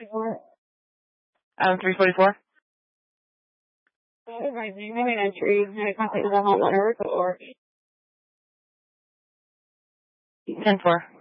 344? Maybe entry. I can't wait for the hot water or 10-4.